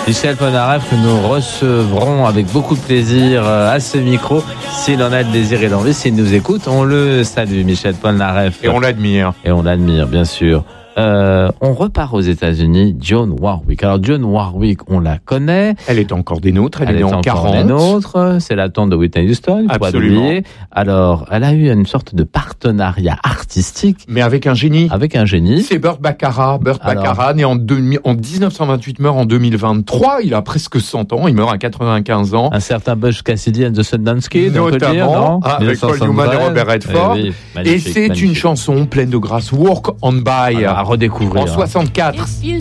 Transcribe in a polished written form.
Michel Polnareff que nous recevrons avec beaucoup de plaisir à ce micro. S'il en a le désir et l'envie, s'il nous écoute, on le salue, Michel Polnareff. Et on l'admire. Et on l'admire, bien sûr. On repart aux États-Unis. Dionne Warwick. Alors Dionne Warwick, on la connaît. Elle est encore des nôtres. Elle est en 40. Des nôtres. C'est la tante de Whitney Houston. Absolument. Alors, elle a eu une sorte de partenariat artistique. Mais avec un génie. C'est Burt Bacharach. Bacharach, né en 1928, meurt en 2023. Il a presque 100 ans. Il meurt à 95 ans. Un certain Butch Cassidy and the Sundance Kid, notamment, on peut dire, non avec Paul Newman et Robert Redford. Oui, et c'est une chanson pleine de grâce. Walk on By. Alors, à redécouvrir. En 64.